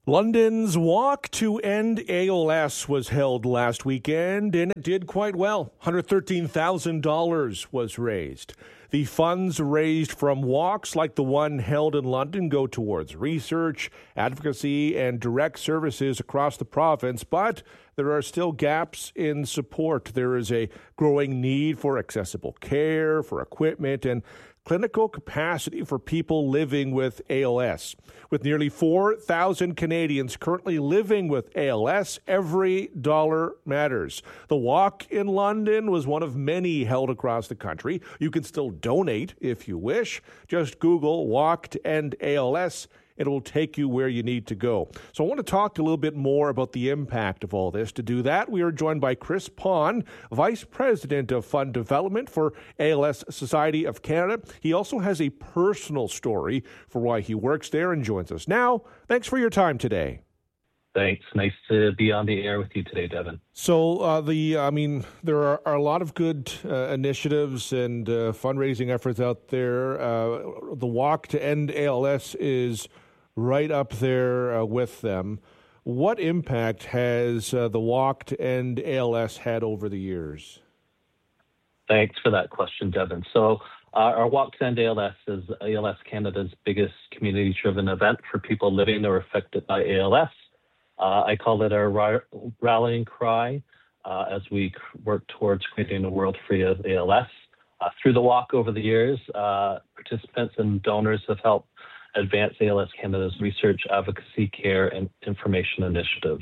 London's Walk to End ALS was held last weekend, and it did quite well. $113,000 was raised. The funds raised from walks like the one held in London go towards research, advocacy, and direct services across the province, but there are still gaps in support. There is a growing need for accessible care, for equipment, and clinical capacity for people living with ALS. With nearly 4,000 Canadians currently living with ALS, every dollar matters. The walk in London was one of many held across the country. You can still donate if you wish. Just Google Walk to End ALS. It will take you where you need to go. So I want to talk a little bit more about the impact of all this. To do that, we are joined by Chris Pon, Vice President of Fund Development for ALS Society of Canada. He also has a personal story for why he works there and joins us now. Thanks for your time today. Thanks. Nice to be on the air with you today, Devin. So, there are a lot of good initiatives and fundraising efforts out there. The Walk to End ALS is right up there with them. What impact has the Walk to End ALS had over the years? Thanks for that question, Devin. So our Walk to End ALS is ALS Canada's biggest community-driven event for people living or affected by ALS. I call it our rallying cry as we work towards creating a world free of ALS. Through the walk over the years, participants and donors have helped advance ALS Canada's research, advocacy, care, and information initiatives.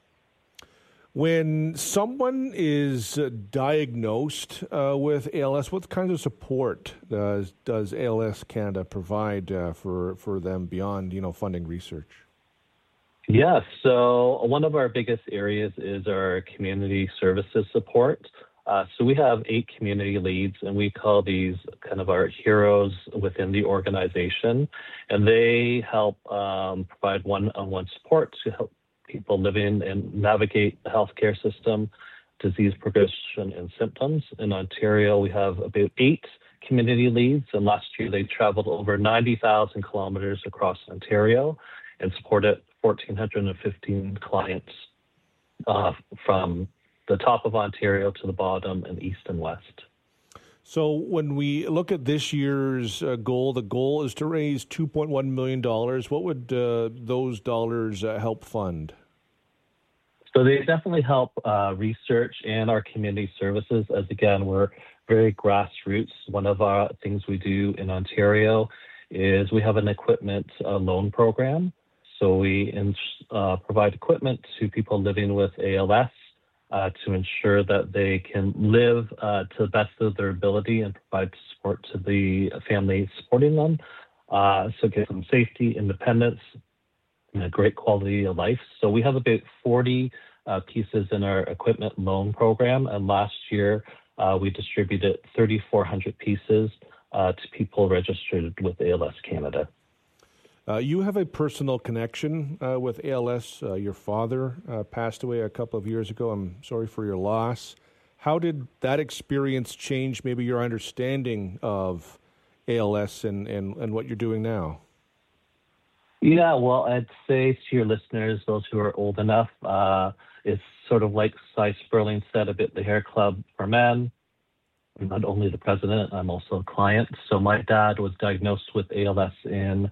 When someone is diagnosed with ALS, what kinds of support does ALS Canada provide for them beyond, funding research? Yeah, so one of our biggest areas is our community services support. So we have 8 community leads, and we call these kind of our heroes within the organization. And they help provide one-on-one support to help people living and navigate the healthcare system, disease progression, and symptoms. In Ontario, we have about 8 community leads, and last year they traveled over 90,000 kilometers across Ontario and supported 1,415 clients from the top of Ontario to the bottom and east and west. So when we look at this year's goal, the goal is to raise $2.1 million. What would those dollars help fund? So they definitely help research and our community services, as again, we're very grassroots. One of our things we do in Ontario is we have an equipment loan program. So we provide equipment to people living with ALS to ensure that they can live to the best of their ability and provide support to the family supporting them. So give them safety, independence, and a great quality of life. So we have about 40 pieces in our equipment loan program. And last year, we distributed 3,400 pieces to people registered with ALS Canada. You have a personal connection with ALS. Your father passed away a couple of years ago. I'm sorry for your loss. How did that experience change maybe your understanding of ALS and what you're doing now? Yeah, well, I'd say to your listeners, those who are old enough, it's sort of like Cy Sperling said, a bit the hair club for men. I'm not only the president, I'm also a client. So my dad was diagnosed with ALS in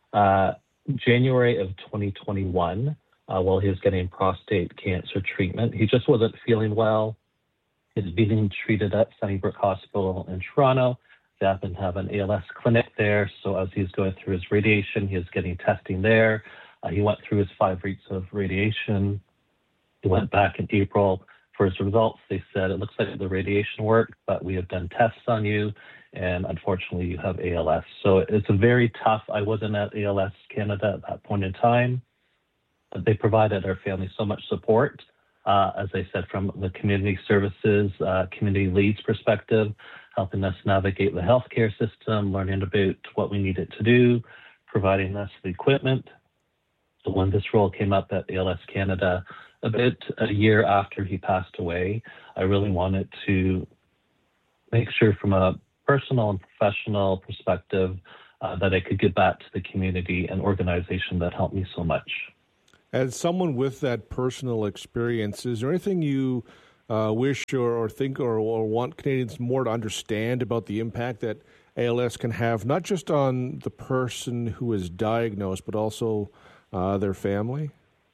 January of 2021 while he was getting prostate cancer treatment. He just wasn't feeling well. He's being treated at Sunnybrook Hospital in Toronto. They happen to have an ALS clinic there. So as he's going through his radiation, he was getting testing there. He went through his 5 weeks of radiation. He went back in April for his results. They said, it looks like the radiation worked, but we have done tests on you. And unfortunately, you have ALS. So it's a very tough, I wasn't at ALS Canada at that point in time, but they provided our family so much support, as I said, from the community services, community leads perspective, helping us navigate the healthcare system, learning about what we needed to do, providing us the equipment. So when this role came up at ALS Canada, about a year after he passed away, I really wanted to make sure from a personal and professional perspective that I could give back to the community and organization that helped me so much. As someone with that personal experience, is there anything you wish or think or want Canadians more to understand about the impact that ALS can have, not just on the person who is diagnosed, but also their family?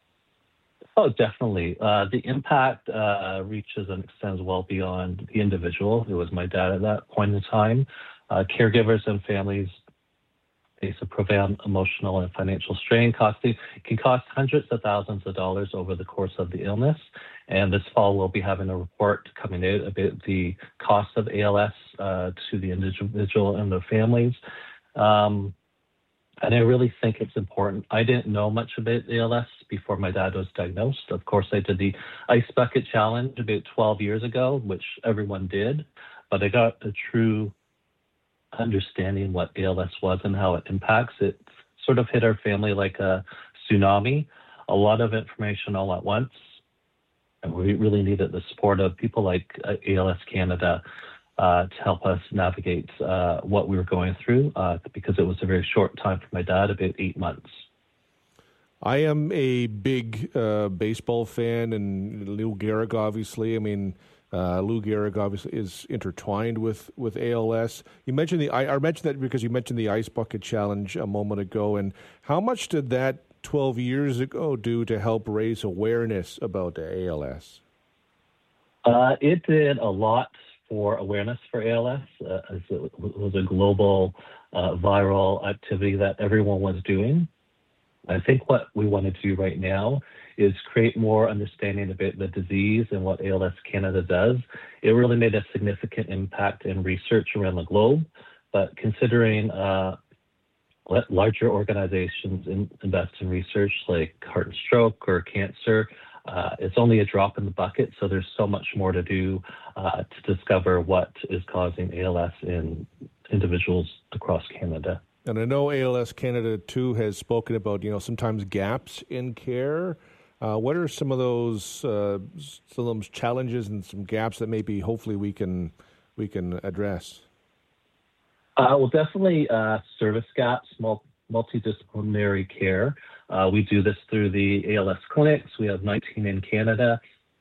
Oh, definitely. The impact reaches and extends well beyond the individual. It was my dad at that point in time. Caregivers and families face a profound emotional and financial strain. It can cost hundreds of thousands of dollars over the course of the illness. And this fall, we'll be having a report coming out about the cost of ALS to the individual and their families. And I really think it's important. I didn't know much about ALS before my dad was diagnosed. Of course, I did the Ice Bucket Challenge about 12 years ago, which everyone did. But I got a true understanding what ALS was and how it impacts. It sort of hit our family like a tsunami, a lot of information all at once. And we really needed the support of people like ALS Canada to help us navigate what we were going through because it was a very short time for my dad, about 8 months. I am a big baseball fan, and Lou Gehrig, obviously. I mean, Lou Gehrig obviously is intertwined with ALS. You mentioned I mentioned that because you mentioned the Ice Bucket Challenge a moment ago. And how much did that 12 years ago do to help raise awareness about ALS? It did a lot for awareness for ALS, as it was a global viral activity that everyone was doing. I think what we want to do right now is create more understanding about the disease and what ALS Canada does. It really made a significant impact in research around the globe, but considering larger organizations invest in research like heart and stroke or cancer, it's only a drop in the bucket, so there's so much more to do to discover what is causing ALS in individuals across Canada. And I know ALS Canada, too, has spoken about, sometimes gaps in care. What are some of those challenges and some gaps that maybe hopefully we can address? Well, definitely service gaps, multidisciplinary care. We do this through the ALS clinics. We have 19 in Canada,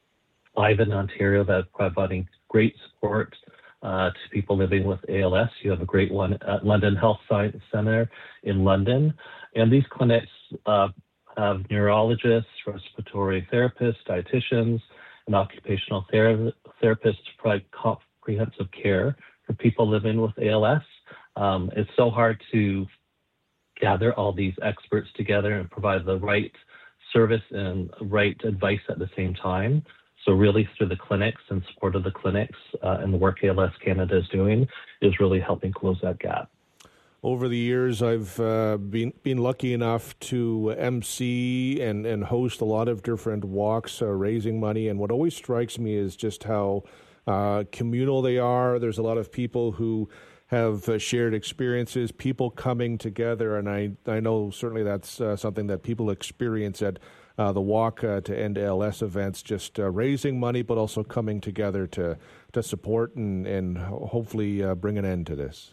5 in Ontario that are providing great support to people living with ALS. You have a great one at London Health Science Centre in London. And these clinics have neurologists, respiratory therapists, dietitians, and occupational therapists to provide comprehensive care for people living with ALS. It's so hard to gather all these experts together and provide the right service and right advice at the same time. So really through the clinics and support of the clinics and the work ALS Canada is doing is really helping close that gap. Over the years, I've been lucky enough to MC and host a lot of different walks raising money. And what always strikes me is just how communal they are. There's a lot of people who have shared experiences, people coming together. And I know certainly that's something that people experience at the Walk to End ALS events, just raising money, but also coming together to support and hopefully bring an end to this.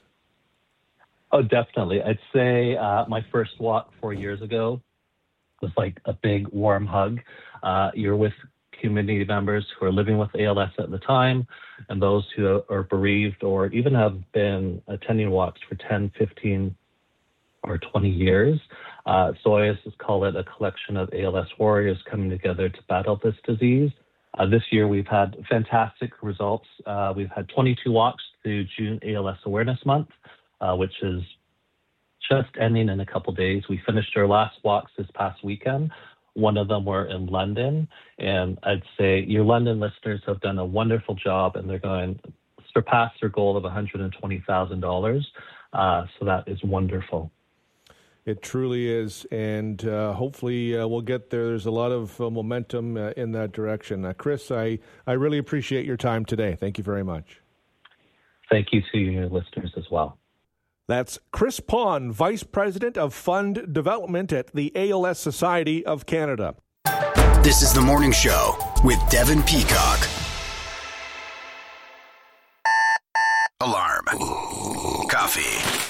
Oh, definitely. I'd say my first walk 4 years ago was like a big warm hug. You're with community members who are living with ALS at the time and those who are bereaved or even have been attending walks for 10, 15, or 20 years. So I just call it a collection of ALS warriors coming together to battle this disease. This year we've had fantastic results. We've had 22 walks through June ALS Awareness Month, which is just ending in a couple days. We finished our last walks this past weekend. One of them were in London, and I'd say your London listeners have done a wonderful job, and they're going to surpass their goal of $120,000. So that is wonderful. It truly is, and hopefully we'll get there. There's a lot of momentum in that direction. Chris, I really appreciate your time today. Thank you very much. Thank you to your listeners as well. That's Chris Pond, Vice President of Fund Development at the ALS Society of Canada. This is The Morning Show with Devin Peacock. Alarm.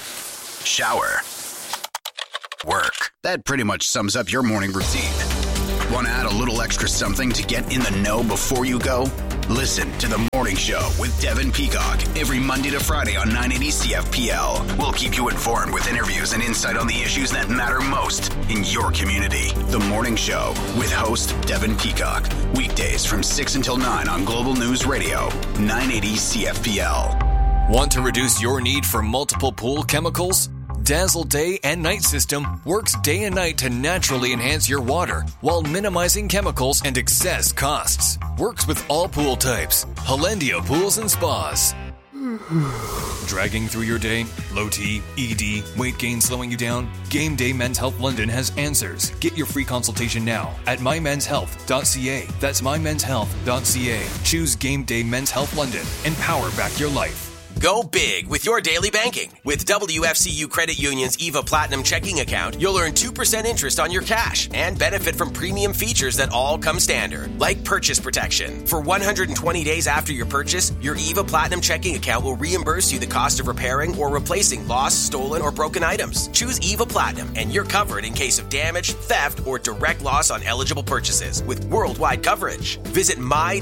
Coffee. Shower. Work. That pretty much sums up your morning routine. Want to add a little extra something to get in the know before you go? Listen to The Morning Show with Devin Peacock every Monday to Friday on 980 CFPL. We'll keep you informed with interviews and insight on the issues that matter most in your community. The Morning Show with host Devin Peacock. Weekdays from 6 until 9 on Global News Radio, 980 CFPL. Want to reduce your need for multiple pool chemicals? Dazzle Day and Night System works day and night to naturally enhance your water while minimizing chemicals and excess costs. Works with all pool types. Hollandia Pools and Spas. Dragging through your day? Low T, ED, weight gain slowing you down? Game Day Men's Health London has answers. Get your free consultation now at mymenshealth.ca. That's mymenshealth.ca. Choose Game Day Men's Health London and power back your life. Go big with your daily banking. With WFCU Credit Union's EVA Platinum checking account, you'll earn 2% interest on your cash and benefit from premium features that all come standard, like purchase protection. For 120 days after your purchase, your EVA Platinum checking account will reimburse you the cost of repairing or replacing lost, stolen, or broken items. Choose EVA Platinum and you're covered in case of damage, theft, or direct loss on eligible purchases with worldwide coverage. Visit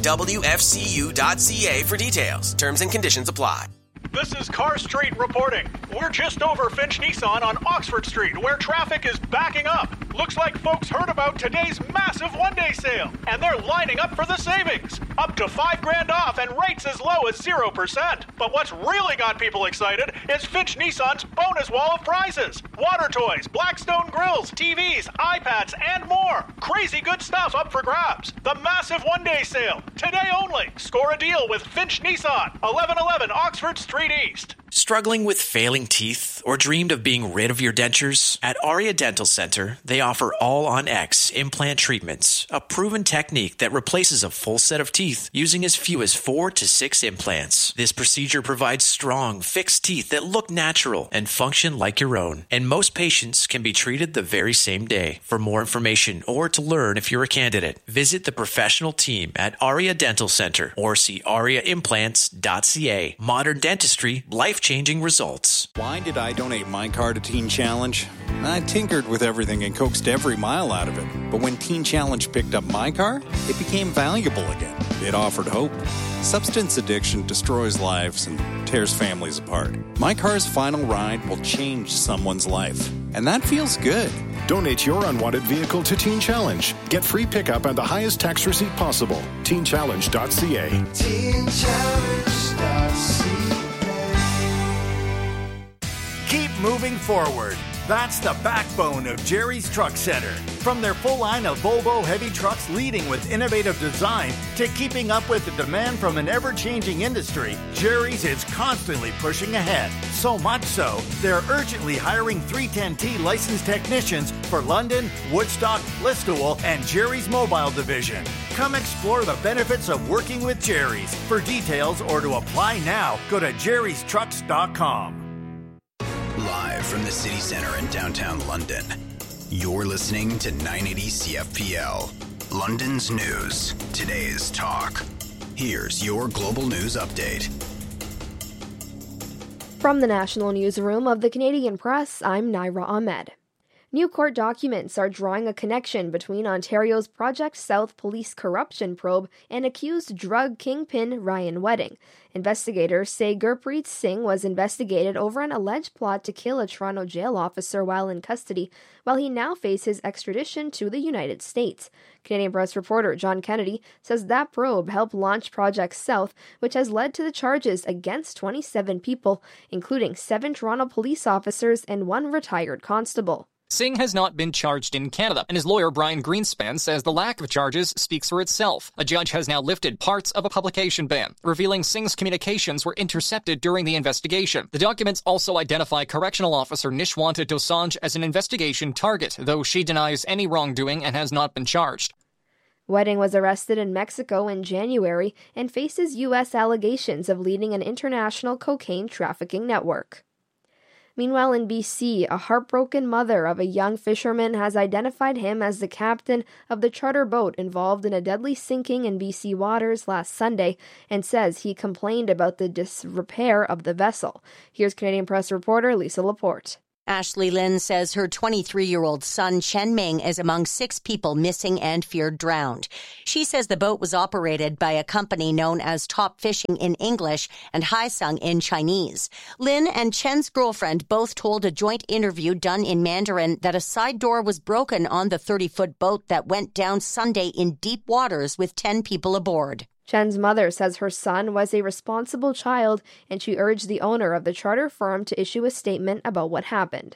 mywfcu.ca for details. Terms and conditions apply. This is Car Street reporting. We're just over Finch Nissan on Oxford Street, where traffic is backing up. Looks like folks heard about today's massive one-day sale, and they're lining up for the savings. Up to $5,000 off and rates as low as 0%. But what's really got people excited is Finch Nissan's bonus wall of prizes. Water toys, Blackstone grills, TVs, iPads, and more. Crazy good stuff up for grabs. The massive one-day sale. Today only. Score a deal with Finch Nissan, 1111 Oxford Street East. Struggling with failing teeth or dreamed of being rid of your dentures? At Aria Dental Center, they offer All-on-X implant treatments, a proven technique that replaces a full set of teeth using as few as 4 to 6 implants. This procedure provides strong, fixed teeth that look natural and function like your own. And most patients can be treated the very same day. For more information or to learn if you're a candidate, visit the professional team at Aria Dental Center or see ariaimplants.ca. Modern dentistry, life-changing results. Why did I donate my car to Teen Challenge? I tinkered with everything and coaxed every mile out of it. But when Teen Challenge picked up my car, it became valuable again. It offered hope. Substance addiction destroys lives and tears families apart. My car's final ride will change someone's life. And that feels good. Donate your unwanted vehicle to Teen Challenge. Get free pickup and the highest tax receipt possible. TeenChallenge.ca. TeenChallenge.ca. Keep moving forward. That's the backbone of Jerry's Truck Center. From their full line of Volvo heavy trucks leading with innovative design to keeping up with the demand from an ever-changing industry, Jerry's is constantly pushing ahead. So much so, they're urgently hiring 310T licensed technicians for London, Woodstock, Listowel, and Jerry's Mobile Division. Come explore the benefits of working with Jerry's. For details or to apply now, go to jerrystrucks.com. Live from the city center in downtown London, you're listening to 980 CFPL, London's news, today's talk. Here's your global news update. From the National Newsroom of the Canadian Press, I'm Naira Ahmed. New court documents are drawing a connection between Ontario's Project South police corruption probe and accused drug kingpin Ryan Wedding. Investigators say Gurpreet Singh was investigated over an alleged plot to kill a Toronto jail officer while in custody, while he now faces extradition to the United States. Canadian Press reporter John Kennedy says that probe helped launch Project South, which has led to the charges against 27 people, including 7 Toronto police officers and 1 retired constable. Singh has not been charged in Canada, and his lawyer Brian Greenspan says the lack of charges speaks for itself. A judge has now lifted parts of a publication ban, revealing Singh's communications were intercepted during the investigation. The documents also identify correctional officer Nishwanta Dosanjh as an investigation target, though she denies any wrongdoing and has not been charged. Wedding was arrested in Mexico in January and faces U.S. allegations of leading an international cocaine trafficking network. Meanwhile, in BC, a heartbroken mother of a young fisherman has identified him as the captain of the charter boat involved in a deadly sinking in BC waters last Sunday and says he complained about the disrepair of the vessel. Here's Canadian Press reporter Lisa Laporte. Ashley Lin says her 23-year-old son, Chen Ming, is among 6 people missing and feared drowned. She says the boat was operated by a company known as Top Fishing in English and Haisung in Chinese. Lin and Chen's girlfriend both told a joint interview done in Mandarin that a side door was broken on the 30-foot boat that went down Sunday in deep waters with 10 people aboard. Chen's mother says her son was a responsible child, and she urged the owner of the charter firm to issue a statement about what happened.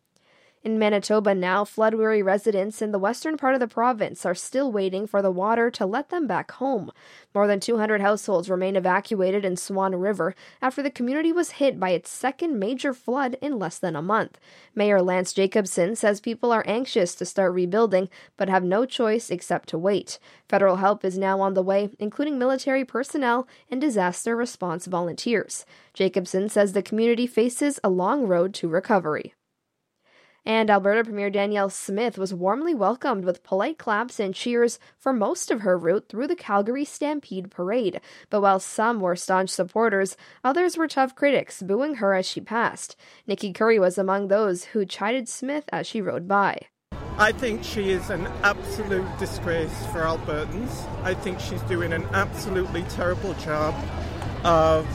In Manitoba now, flood-weary residents in the western part of the province are still waiting for the water to let them back home. More than 200 households remain evacuated in Swan River after the community was hit by its second major flood in less than a month. Mayor Lance Jacobson says people are anxious to start rebuilding, but have no choice except to wait. Federal help is now on the way, including military personnel and disaster response volunteers. Jacobson says the community faces a long road to recovery. And Alberta Premier Danielle Smith was warmly welcomed with polite claps and cheers for most of her route through the Calgary Stampede Parade. But while some were staunch supporters, others were tough critics, booing her as she passed. Nikki Curry was among those who chided Smith as she rode by. I think she is an absolute disgrace for Albertans. I think she's doing an absolutely terrible job of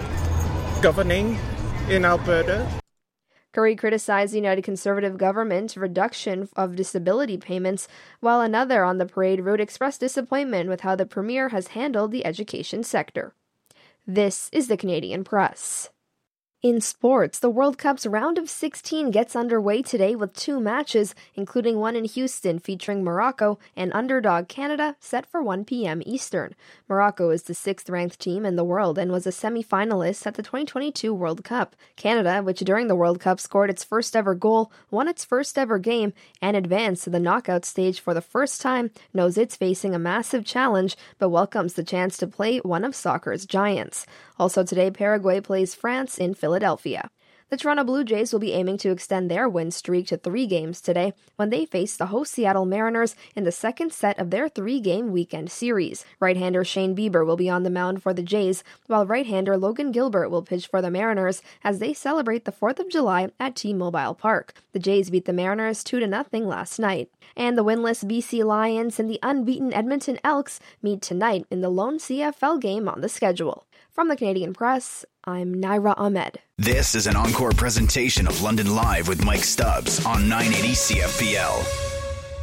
governing in Alberta. Curry criticized the United Conservative government's reduction of disability payments, while another on the parade route expressed disappointment with how the premier has handled the education sector. This is the Canadian Press. In sports, the World Cup's round of 16 gets underway today with 2 matches, including one in Houston featuring Morocco and underdog Canada, set for 1 p.m. Eastern. Morocco is the 6th-ranked team in the world and was a semi-finalist at the 2022 World Cup. Canada, which during the World Cup scored its first-ever goal, won its first-ever game, and advanced to the knockout stage for the first time, knows it's facing a massive challenge, but welcomes the chance to play one of soccer's giants. Also today, Paraguay plays France in Philadelphia. The Toronto Blue Jays will be aiming to extend their win streak to 3 games today when they face the host Seattle Mariners in the second set of their 3-game weekend series. Right-hander Shane Bieber will be on the mound for the Jays, while right-hander Logan Gilbert will pitch for the Mariners as they celebrate the 4th of July at T-Mobile Park. The Jays beat the Mariners 2-0 last night. And the winless BC Lions and the unbeaten Edmonton Elks meet tonight in the lone CFL game on the schedule. From the Canadian Press, I'm Naira Ahmed. This is an encore presentation of London Live with Mike Stubbs on 980 CFPL.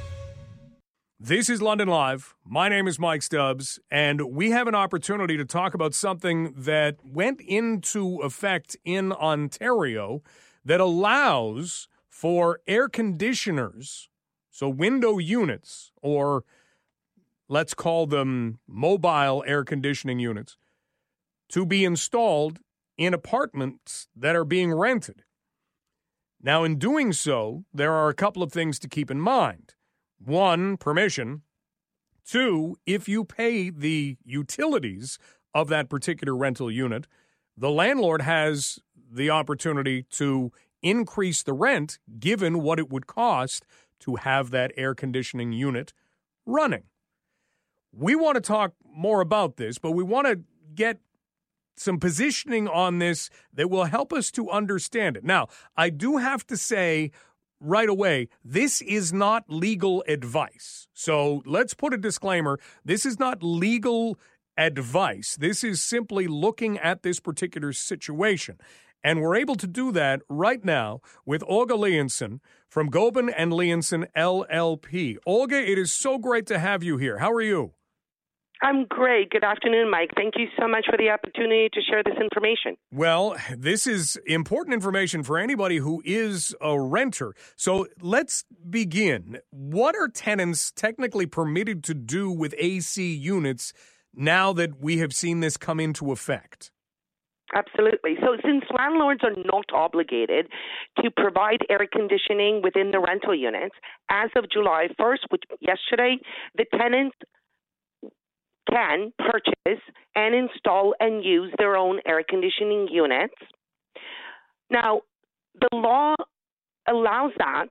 This is London Live. My name is Mike Stubbs, and we have an opportunity to talk about something that went into effect in Ontario that allows for air conditioners, so window units, or let's call them mobile air conditioning units, to be installed in apartments that are being rented. Now, in doing so, there are a couple of things to keep in mind. 1, permission. 2, if you pay the utilities of that particular rental unit, the landlord has the opportunity to increase the rent given what it would cost to have that air conditioning unit running. We want to talk more about this, but we want to get some positioning on this that will help us to understand it. Now, I do have to say right away, this is not legal advice. So let's put a disclaimer. This is not legal advice. This is simply looking at this particular situation. And we're able to do that right now with Olga Leonson from Gobin and Leonson LLP. Olga, it is so great to have you here. How are you? I'm great. Good afternoon, Mike. Thank you so much for the opportunity to share this information. Well, this is important information for anybody who is a renter. So let's begin. What are tenants technically permitted to do with AC units now that we have seen this come into effect? Absolutely. So since landlords are not obligated to provide air conditioning within the rental units, as of July 1st, which yesterday, the tenants can purchase and install and use their own air conditioning units. Now, the law allows that,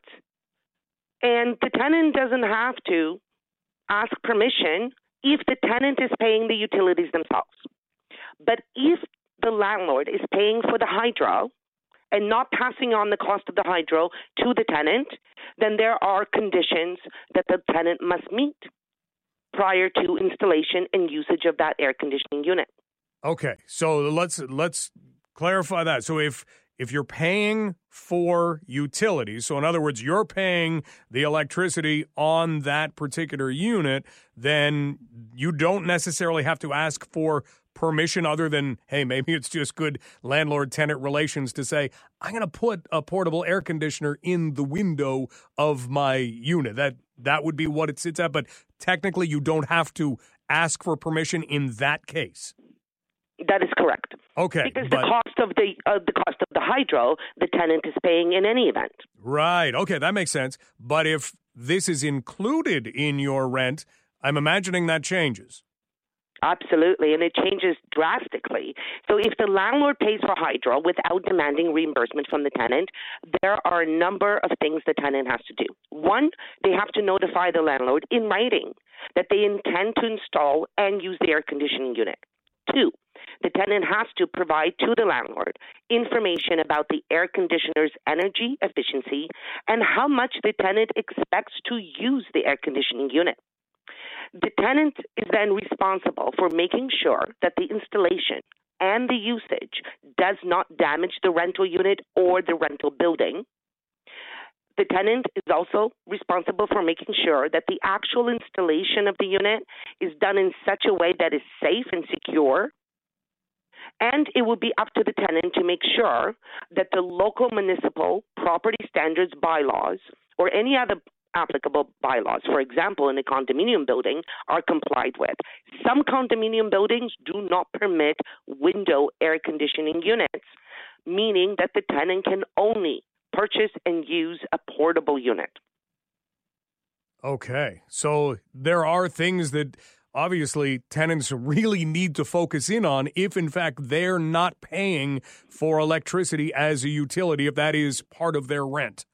and the tenant doesn't have to ask permission if the tenant is paying the utilities themselves. But if the landlord is paying for the hydro and not passing on the cost of the hydro to the tenant, then there are conditions that the tenant must meet prior to installation and usage of that air conditioning unit. Okay, so let's clarify that. So if you're paying for utilities, so in other words, you're paying the electricity on that particular unit, then you don't necessarily have to ask for permission other than, hey, maybe it's just good landlord-tenant relations to say, I'm going to put a portable air conditioner in the window of my unit. That would be what it sits at, but technically you don't have to ask for permission in that case. That is correct. Okay, because the cost of the hydro, the tenant is paying in any event. Right. Okay, that makes sense. But if this is included in your rent, I'm imagining that changes. Absolutely, and it changes drastically. So if the landlord pays for hydro without demanding reimbursement from the tenant, there are a number of things the tenant has to do. One, they have to notify the landlord in writing that they intend to install and use the air conditioning unit. Two, the tenant has to provide to the landlord information about the air conditioner's energy efficiency and how much the tenant expects to use the air conditioning unit. The tenant is then responsible for making sure that the installation and the usage does not damage the rental unit or the rental building. The tenant is also responsible for making sure that the actual installation of the unit is done in such a way that is safe and secure. And it will be up to the tenant to make sure that the local municipal property standards bylaws or any other applicable bylaws, for example, in a condominium building, are complied with. Some condominium buildings do not permit window air conditioning units, meaning that the tenant can only purchase and use a portable unit. Okay, so there are things that obviously tenants really need to focus in on if, in fact, they're not paying for electricity as a utility, if that is part of their rent.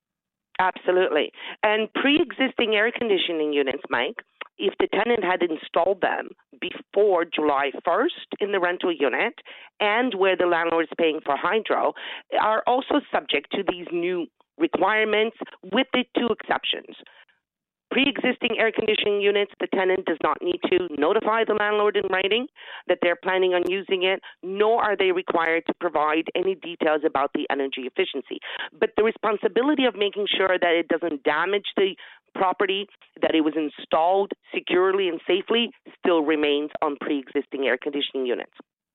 Absolutely. And pre-existing air conditioning units, Mike, if the tenant had installed them before July 1st in the rental unit and where the landlord is paying for hydro, are also subject to these new requirements with the two exceptions. Pre-existing air conditioning units, the tenant does not need to notify the landlord in writing that they're planning on using it, nor are they required to provide any details about the energy efficiency. But the responsibility of making sure that it doesn't damage the property, that it was installed securely and safely, still remains on pre-existing air conditioning units.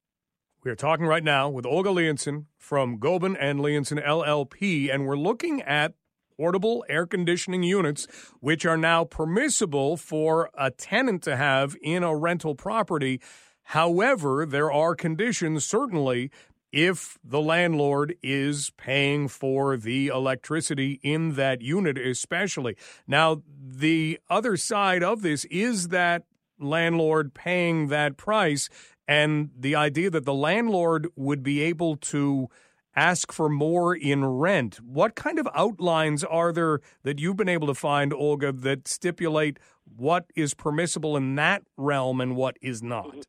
We are talking right now with Olga Leonson from Gobin and Leonson LLP, and we're looking at portable air conditioning units, which are now permissible for a tenant to have in a rental property. However, there are conditions, certainly, if the landlord is paying for the electricity in that unit especially. Now, the other side of this is that landlord paying that price and the idea that the landlord would be able to ask for more in rent. What kind of outlines are there that you've been able to find, Olga, that stipulate what is permissible in that realm and what is not?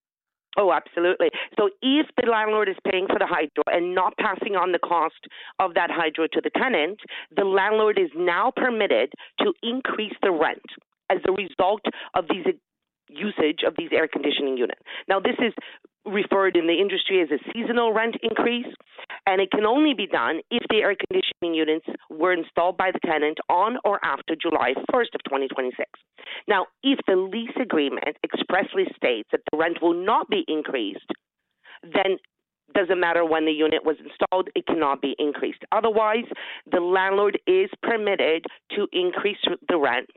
Oh, absolutely. So if the landlord is paying for the hydro and not passing on the cost of that hydro to the tenant, the landlord is now permitted to increase the rent as a result of these usage of these air conditioning units. Now, this is referred in the industry as a seasonal rent increase, and it can only be done if the air conditioning units were installed by the tenant on or after July 1st of 2026. Now, if the lease agreement expressly states that the rent will not be increased, then doesn't matter when the unit was installed, it cannot be increased. Otherwise, the landlord is permitted to increase the rent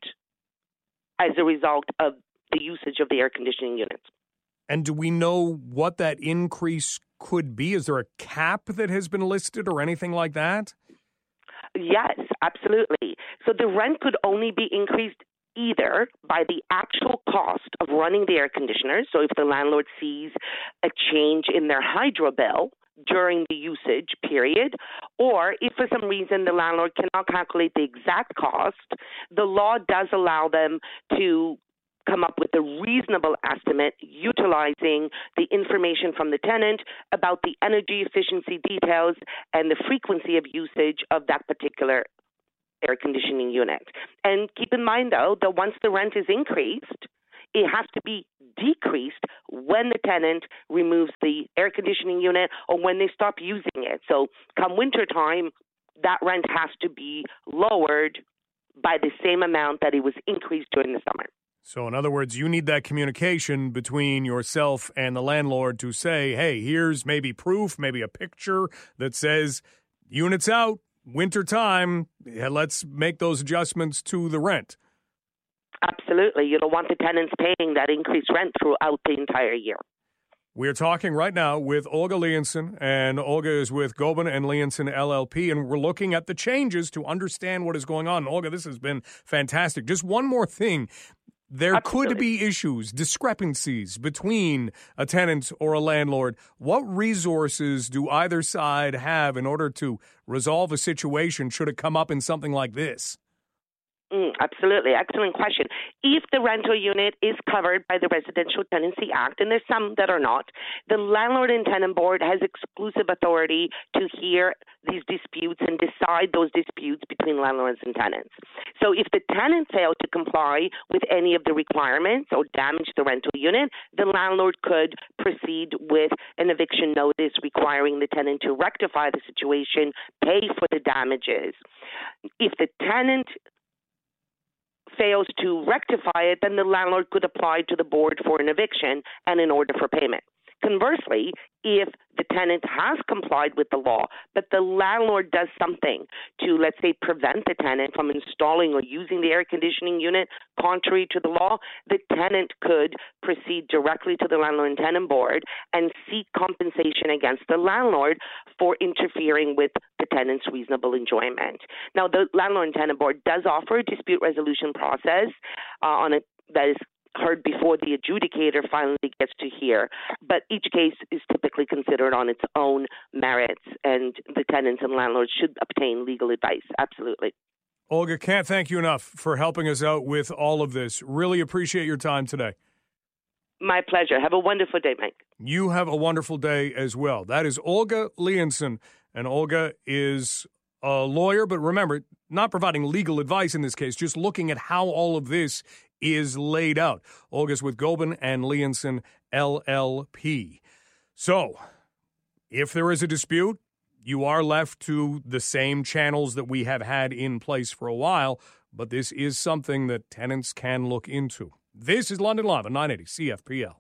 as a result of the usage of the air conditioning units. And do we know what that increase could be? Is there a cap that has been listed or anything like that? Yes, absolutely. So the rent could only be increased either by the actual cost of running the air conditioners. So if the landlord sees a change in their hydro bill during the usage period, or if for some reason the landlord cannot calculate the exact cost, the law does allow them to come up with a reasonable estimate utilizing the information from the tenant about the energy efficiency details and the frequency of usage of that particular air conditioning unit. And keep in mind, though, that once the rent is increased, it has to be decreased when the tenant removes the air conditioning unit or when they stop using it. So come wintertime, that rent has to be lowered by the same amount that it was increased during the summer. So in other words, you need that communication between yourself and the landlord to say, hey, here's maybe proof, maybe a picture that says unit's out, wintertime, let's make those adjustments to the rent. Absolutely. You don't want the tenants paying that increased rent throughout the entire year. We're talking right now with Olga Leonson, and Olga is with Gobin and Leonson LLP, and we're looking at the changes to understand what is going on. Olga, this has been fantastic. Just one more thing. There Absolutely. Could be issues, discrepancies between a tenant or a landlord. What resources do either side have in order to resolve a situation should it come up in something like this? Absolutely. Excellent question. If the rental unit is covered by the Residential Tenancy Act, and there's some that are not, the Landlord and Tenant Board has exclusive authority to hear these disputes and decide those disputes between landlords and tenants. So if the tenant failed to comply with any of the requirements or damage the rental unit, the landlord could proceed with an eviction notice requiring the tenant to rectify the situation, pay for the damages. If the tenant fails to rectify it, then the landlord could apply to the board for an eviction and an order for payment. Conversely, if the tenant has complied with the law, but the landlord does something to, let's say, prevent the tenant from installing or using the air conditioning unit contrary to the law, the tenant could proceed directly to the Landlord and Tenant Board and seek compensation against the landlord for interfering with the tenant's reasonable enjoyment. Now, the Landlord and Tenant Board does offer a dispute resolution process that is heard before the adjudicator finally gets to hear. But each case is typically considered on its own merits, and the tenants and landlords should obtain legal advice. Absolutely. Olga, can't thank you enough for helping us out with all of this. Really appreciate your time today. My pleasure. Have a wonderful day, Mike. You have a wonderful day as well. That is Olga Leonson, and Olga is a lawyer, but remember, not providing legal advice in this case, just looking at how all of this is laid out. Olga's with Gobin and Leonson LLP. So, if there is a dispute, you are left to the same channels that we have had in place for a while, but this is something that tenants can look into. This is London Live on 980 CFPL.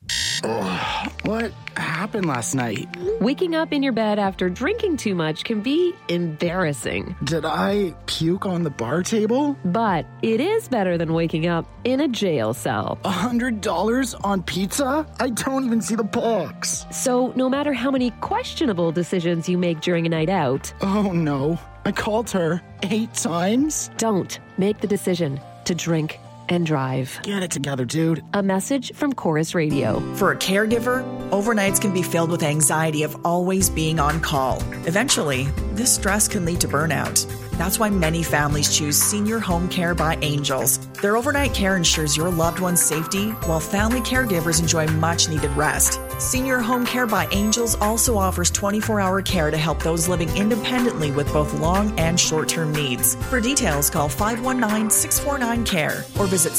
Oh, what happened last night? Waking up in your bed after drinking too much can be embarrassing. Did I puke on the bar table? But it is better than waking up in a jail cell. $100 on pizza? I don't even see the box. So no matter how many questionable decisions you make during a night out... Oh no, I called her 8 times? Don't make the decision to drink and drive. Get it together, dude. A message from Chorus Radio. For a caregiver, overnights can be filled with anxiety of always being on call. Eventually, this stress can lead to burnout. That's why many families choose Senior Home Care by Angels. Their overnight care ensures your loved one's safety, while family caregivers enjoy much-needed rest. Senior Home Care by Angels also offers 24-hour care to help those living independently with both long and short-term needs. For details, call 519-649-CARE or visit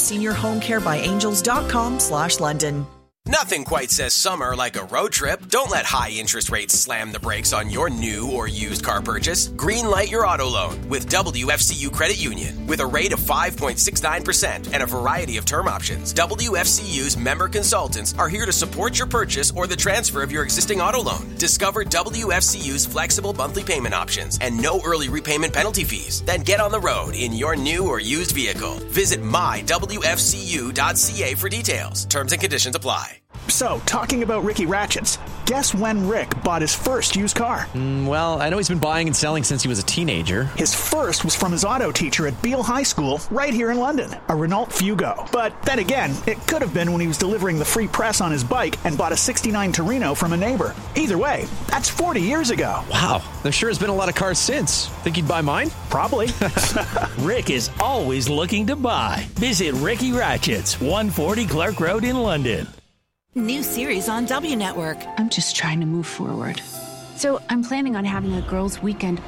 seniorhomecarebyangels.com/London. Nothing quite says summer like a road trip. Don't let high interest rates slam the brakes on your new or used car purchase. Greenlight your auto loan with WFCU Credit Union. With a rate of 5.69% and a variety of term options, WFCU's member consultants are here to support your purchase or the transfer of your existing auto loan. Discover WFCU's flexible monthly payment options and no early repayment penalty fees. Then get on the road in your new or used vehicle. Visit mywfcu.ca for details. Terms and conditions apply. So, talking about Ricky Ratchets, guess when Rick bought his first used car? Well, I know he's been buying and selling since he was a teenager. His first was from his auto teacher at Beale High School, right here in London, a Renault Fugo. But then again, it could have been when he was delivering the free press on his bike and bought a '69 Torino from a neighbor. Either way, that's 40 years ago. Wow, there sure has been a lot of cars since. Think he'd buy mine? Probably. Rick is always looking to buy. Visit Ricky Ratchets, 140 Clark Road in London. New series on W Network. I'm just trying to move forward. So I'm planning on having a girls' weekend.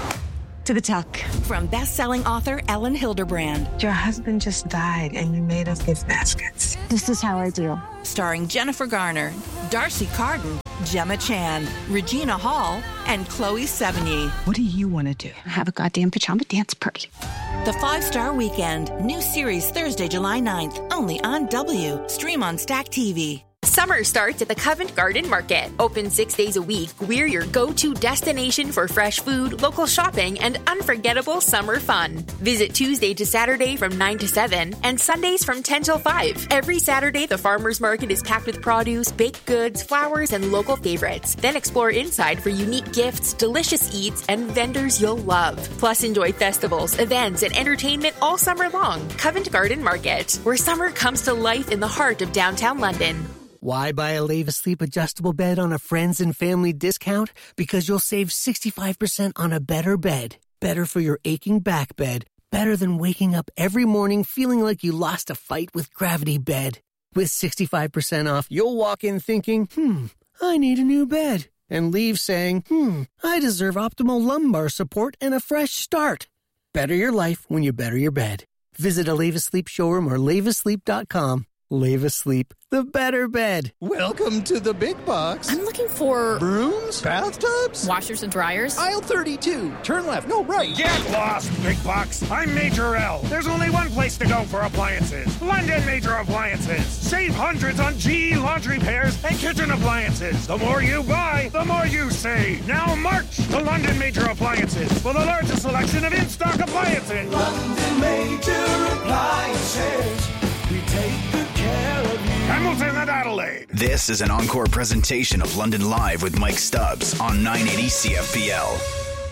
To the tuck. From best-selling author Ellen Hilderbrand. Your husband just died and you made us gift baskets. This is how I do. Starring Jennifer Garner, Darcy Carden, Gemma Chan, Regina Hall, and Chloe Sevigny. What do you want to do? Have a goddamn pajama dance party. The 5-Star Weekend. New series Thursday, July 9th. Only on W. Stream on Stack TV. Summer starts at the Covent Garden Market. Open 6 days a week, we're your go-to destination for fresh food, local shopping, and unforgettable summer fun. Visit Tuesday to Saturday from 9 to 7 and Sundays from 10 till 5. Every Saturday, the farmers market is packed with produce, baked goods, flowers, and local favorites. Then explore inside for unique gifts, delicious eats, and vendors you'll love. Plus, enjoy festivals, events, and entertainment all summer long. Covent Garden Market, where summer comes to life in the heart of downtown London. Why buy a Leva Sleep adjustable bed on a friends and family discount? Because you'll save 65% on a better bed. Better for your aching back bed. Better than waking up every morning feeling like you lost a fight with Gravity Bed. With 65% off, you'll walk in thinking, I need a new bed. And leave saying, I deserve optimal lumbar support and a fresh start. Better your life when you better your bed. Visit a Leva Sleep showroom or levasleep.com. Leva Sleep, the better bed. Welcome to the big box. I'm looking for... brooms? Bathtubs? Washers and dryers? Aisle 32. Turn left. No, right. Get lost, big box. I'm Major L. There's only one place to go for appliances. London Major Appliances. Save hundreds on GE laundry pairs and kitchen appliances. The more you buy, the more you save. Now march to London Major Appliances for the largest selection of in-stock appliances. London Major Appliances. We take good care of you. Hamilton and Adelaide. This is an encore presentation of London Live with Mike Stubbs on 980 CFPL.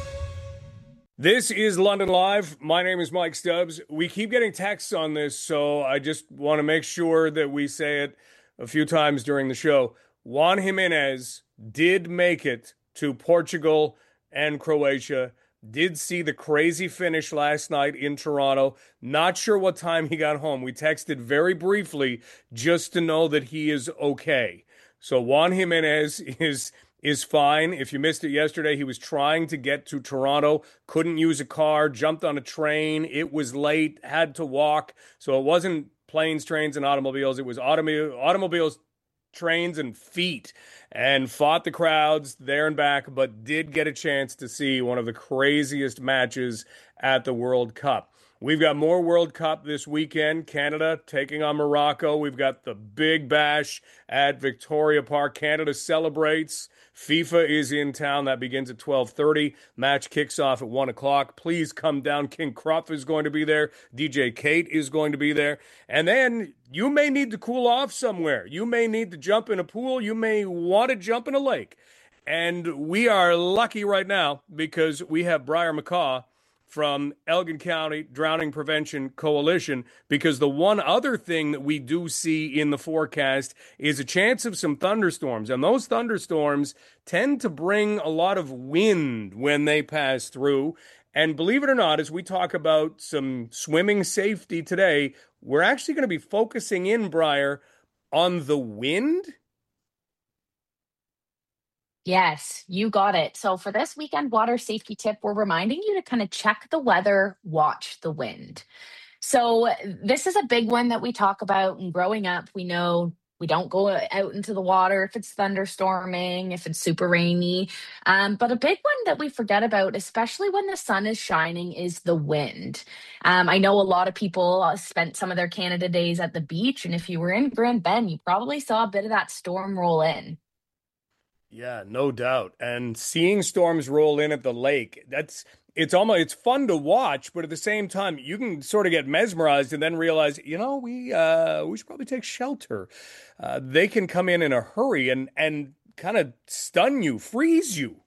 This is London Live. My name is Mike Stubbs. We keep getting texts on this, so I just want to make sure that we say it a few times during the show. Juan Jimenez did make it to Portugal and Croatia. Did see the crazy finish last night in Toronto. Not sure what time he got home. We texted very briefly just to know that he is okay. So Juan Jimenez is fine. If you missed it yesterday, he was trying to get to Toronto, couldn't use a car, jumped on a train. It was late, had to walk. So it wasn't planes, trains, and automobiles. It was automobiles, trains, and feet. And fought the crowds there and back, but did get a chance to see one of the craziest matches at the World Cup. We've got more World Cup this weekend. Canada taking on Morocco. We've got the Big Bash at Victoria Park. Canada celebrates. FIFA is in town. That begins at 12:30. Match kicks off at 1 o'clock. Please come down. King Kruff is going to be there. DJ Kate is going to be there. And then you may need to cool off somewhere. You may need to jump in a pool. You may want to jump in a lake. And we are lucky right now because we have Briar McCaw from Elgin County Drowning Prevention Coalition, because the one other thing that we do see in the forecast is a chance of some thunderstorms. And those thunderstorms tend to bring a lot of wind when they pass through. And believe it or not, as we talk about some swimming safety today, we're actually going to be focusing in, Briar, on the wind. Yes, you got it. So for this weekend water safety tip, we're reminding you to kind of check the weather, watch the wind. So this is a big one that we talk about. And growing up, we know we don't go out into the water if it's thunderstorming, if it's super rainy. But a big one that we forget about, especially when the sun is shining, is the wind. I know a lot of people spent some of their Canada days at the beach. And if you were in Grand Bend, you probably saw a bit of that storm roll in. Yeah, no doubt. And seeing storms roll in at the lake, it's fun to watch, but at the same time, you can sort of get mesmerized and then realize, we should probably take shelter. They can come in a hurry and kind of stun you, freeze you.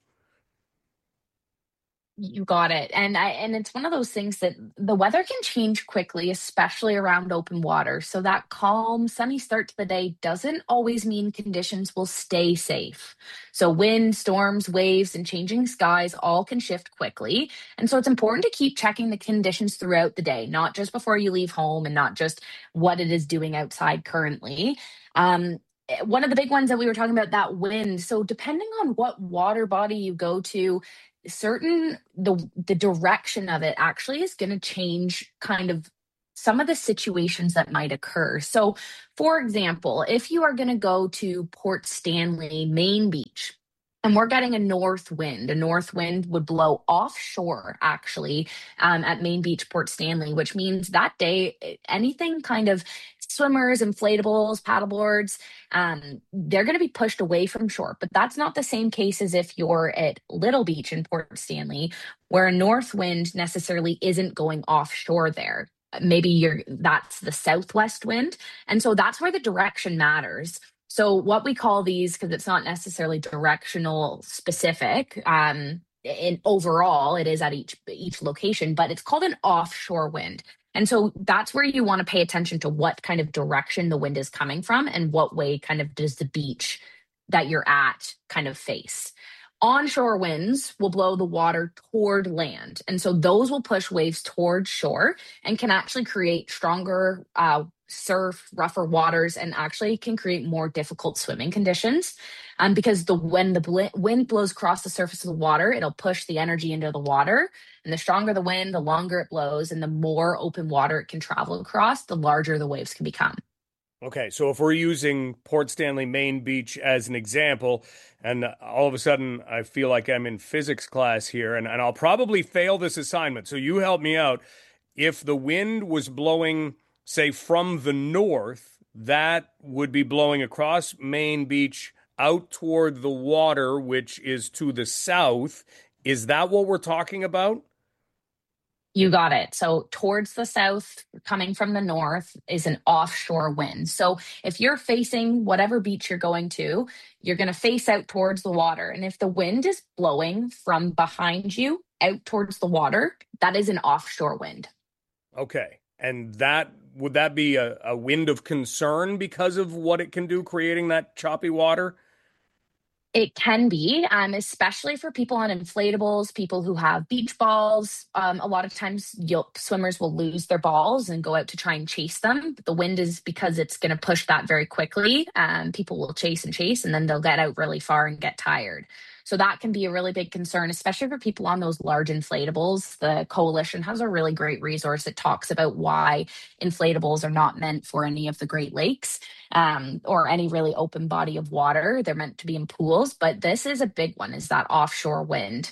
You got it. And it's one of those things that the weather can change quickly, especially around open water. So that calm, sunny start to the day doesn't always mean conditions will stay safe. So wind, storms, waves, and changing skies all can shift quickly. And so it's important to keep checking the conditions throughout the day, not just before you leave home and not just what it is doing outside currently. One of the big ones that we were talking about, that wind. So depending on what water body you go to, the direction of it actually is going to change kind of some of the situations that might occur. So, for example, if you are going to go to Port Stanley, Main Beach, and we're getting a north wind would blow offshore, actually, at Main Beach, Port Stanley, which means that day, anything kind of swimmers, inflatables, paddleboards, they're going to be pushed away from shore. But that's not the same case as if you're at Little Beach in Port Stanley, where a north wind necessarily isn't going offshore there. Maybe that's the southwest wind. And so that's where the direction matters. So what we call these, because it's not necessarily directional specific, in overall, it is at each location, but it's called an offshore wind. And so that's where you want to pay attention to what kind of direction the wind is coming from and what way kind of does the beach that you're at kind of face. Onshore winds will blow the water toward land. And so those will push waves toward shore and can actually create stronger surf, rougher waters, and actually can create more difficult swimming conditions. Because when the wind blows across the surface of the water, it'll push the energy into the water. And the stronger the wind, the longer it blows, and the more open water it can travel across, the larger the waves can become. Okay, so if we're using Port Stanley, Main Beach as an example, and all of a sudden I feel like I'm in physics class here, and I'll probably fail this assignment, so you help me out. If the wind was blowing, say, from the north, that would be blowing across Main Beach out toward the water, which is to the south. Is that what we're talking about? You got it. So towards the south, coming from the north, is an offshore wind. So if you're facing whatever beach you're going to, you're going to face out towards the water. And if the wind is blowing from behind you out towards the water, that is an offshore wind. Okay. And would that be a wind of concern because of what it can do, creating that choppy water? It can be, especially for people on inflatables, people who have beach balls. A lot of times swimmers will lose their balls and go out to try and chase them. But the wind is, because it's going to push that very quickly. People will chase, and then they'll get out really far and get tired. So that can be a really big concern, especially for people on those large inflatables. The Coalition has a really great resource that talks about why inflatables are not meant for any of the Great Lakes or any really open body of water. They're meant to be in pools, but this is a big one, is that offshore wind.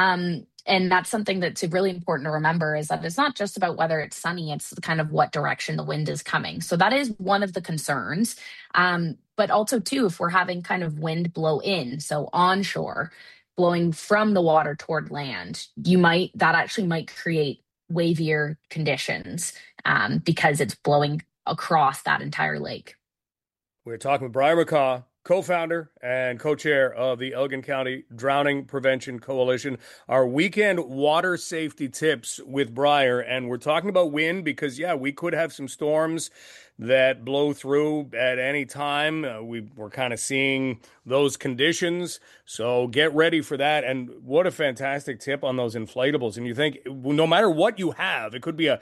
And that's something that's really important to remember, is that it's not just about whether it's sunny, it's kind of what direction the wind is coming. So that is one of the concerns. But also, too, if we're having kind of wind blow in, so onshore, blowing from the water toward land, that actually might create wavier conditions because it's blowing across that entire lake. We're talking with Briar McCaw, co-founder and co-chair of the Elgin County Drowning Prevention Coalition. Our weekend water safety tips with Briar, and we're talking about wind because, we could have some storms that blow through at any time. We're kind of seeing those conditions, so get ready for that. And what a fantastic tip on those inflatables. And you think, no matter what you have, it could be a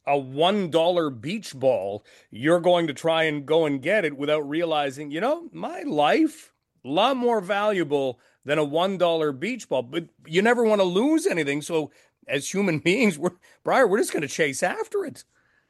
$1 beach ball, you're going to try and go and get it without realizing, my life, a lot more valuable than a $1 beach ball. But you never want to lose anything. So as human beings, we're just going to chase after it.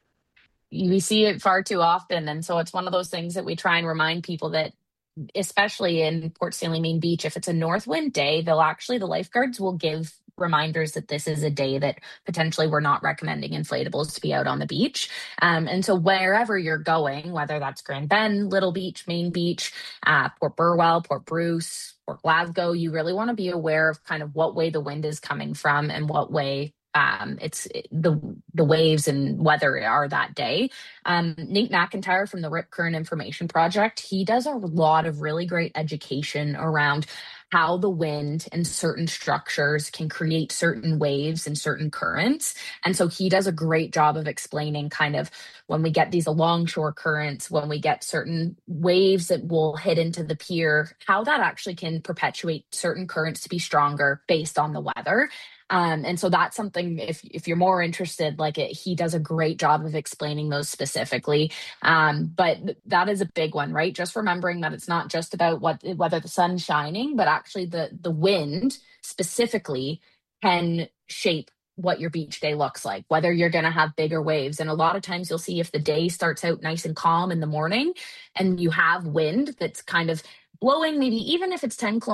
We see it far too often. And so it's one of those things that we try and remind people that, especially in Port Stanley, Main Beach, if it's a north wind day, the lifeguards will give reminders that this is a day that potentially we're not recommending inflatables to be out on the beach. And so wherever you're going, whether that's Grand Bend, Little Beach, Main Beach, Port Burwell, Port Bruce, Port Glasgow, you really want to be aware of kind of what way the wind is coming from and what way it's the waves and weather are that day. Nate McIntyre from the Rip Current Information Project, he does a lot of really great education around how the wind and certain structures can create certain waves and certain currents. And so he does a great job of explaining kind of when we get these alongshore currents, when we get certain waves that will hit into the pier, how that actually can perpetuate certain currents to be stronger based on the weather. And so that's something, if you're more interested, he does a great job of explaining those specifically. But that is a big one, right? Just remembering that it's not just about whether the sun's shining, but actually the wind specifically can shape what your beach day looks like, whether you're going to have bigger waves. And a lot of times you'll see if the day starts out nice and calm in the morning and you have wind that's kind of blowing, maybe even if it's 10 kilometers